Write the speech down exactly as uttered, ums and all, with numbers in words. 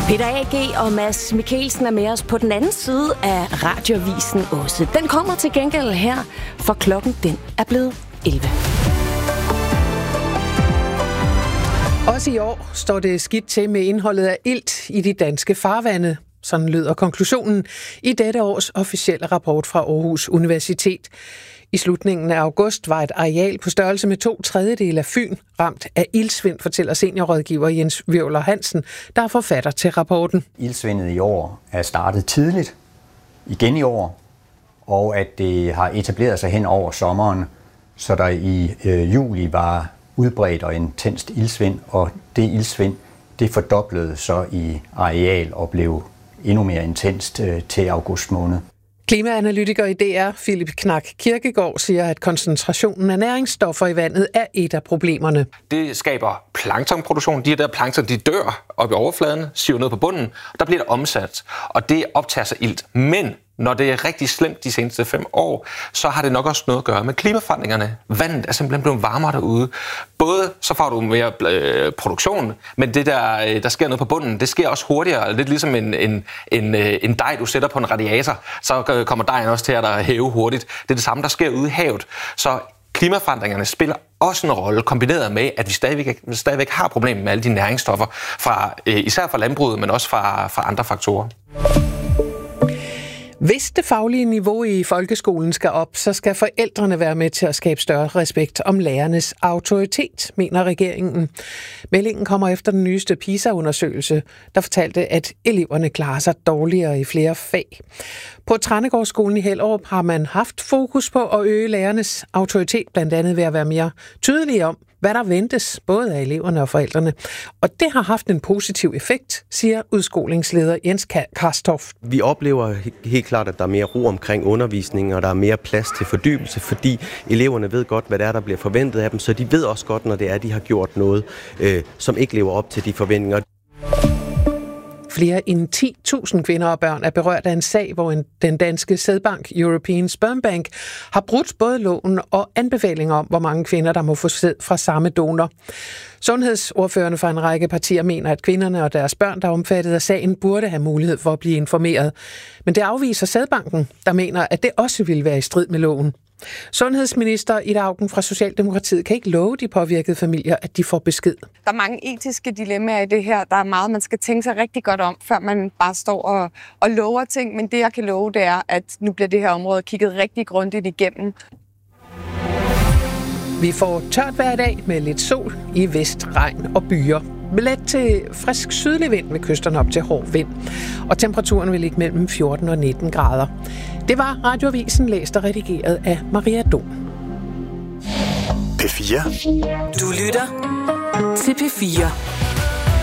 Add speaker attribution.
Speaker 1: Peter A G og Mads Mikkelsen er med os på den anden side af Radioavisen også. Den kommer til gengæld her, for klokken den er blevet elleve.
Speaker 2: Også i år står det skidt til med indholdet af ilt i de danske farvande. Sådan lyder konklusionen i dette års officielle rapport fra Aarhus Universitet. I slutningen af august var et areal på størrelse med to tredjedele af Fyn ramt af iltsvind, fortæller seniorrådgiver Jens Hvirvler Hansen, der er forfatter til rapporten.
Speaker 3: Iltsvindet i år er startet tidligt, igen i år, og at det har etableret sig hen over sommeren, så der i øh, juli var udbredt og intenst iltsvind, og det iltsvind, det fordoblede så i areal og blev endnu mere intenst øh, til august måned.
Speaker 2: Klimaanalytiker i D R, Philip Knak Kirkegaard, siger, at koncentrationen af næringsstoffer i vandet er et af problemerne.
Speaker 4: Det skaber planktonproduktion. De der plankton, de dør op i overfladen, siver ned på bunden, og der bliver det omsat, og det optager sig ilt. Men når det er rigtig slemt de seneste fem år, så har det nok også noget at gøre med klimaforandringerne. Vandet er simpelthen blevet varmere derude. Både så får du mere øh, produktion, men det der, der sker noget på bunden, det sker også hurtigere. Lidt ligesom en, en, en, en dej, du sætter på en radiator, så kommer dejen også til at hæve hurtigt. Det er det samme, der sker ude i havet. Så klimaforandringerne spiller også en rolle, kombineret med, at vi stadigvæk, stadigvæk har problemer med alle de næringsstoffer, fra, øh, især fra landbruget, men også fra, fra andre faktorer.
Speaker 2: Hvis det faglige niveau i folkeskolen skal op, så skal forældrene være med til at skabe større respekt om lærernes autoritet, mener regeringen. Meldingen kommer efter den nyeste PISA-undersøgelse, der fortalte, at eleverne klarer sig dårligere i flere fag. På Trænegårdsskolen i Hellerup har man haft fokus på at øge lærernes autoritet, blandt andet ved at være mere tydelige om, hvad der ventes, både af eleverne og forældrene. Og det har haft en positiv effekt, siger udskolingsleder Jens Karstoft.
Speaker 5: Vi oplever helt klart, at der er mere ro omkring undervisningen, og der er mere plads til fordybelse, fordi eleverne ved godt, hvad det er, der bliver forventet af dem, så de ved også godt, når det er, de har gjort noget, øh, som ikke lever op til de forventninger.
Speaker 2: Flere end ti tusind kvinder og børn er berørt af en sag, hvor en, den danske sædbank European Sperm Bank har brudt både loven og anbefalinger om, hvor mange kvinder, der må få sæd fra samme donor. Sundhedsordførerne fra en række partier mener, at kvinderne og deres børn, der er omfattet af sagen, burde have mulighed for at blive informeret. Men det afviser sædbanken, der mener, at det også ville være i strid med loven. Sundhedsminister Ida Auken fra Socialdemokratiet kan ikke love de påvirkede familier, at de får besked.
Speaker 6: Der er mange etiske dilemmaer i det her. Der er meget, man skal tænke sig rigtig godt om, før man bare står og, og lover ting. Men det, jeg kan love, det er, at nu bliver det her område kigget rigtig grundigt igennem.
Speaker 2: Vi får tørt hver dag med lidt sol i vest, regn og byer. Med let til frisk sydlig vind med kysterne op til hård vind. Og temperaturen vil ligge mellem fjorten og nitten grader. Det var Radioavisen, læst og redigeret af Maria Dom.
Speaker 7: P fire.
Speaker 1: Du lytter til P fire.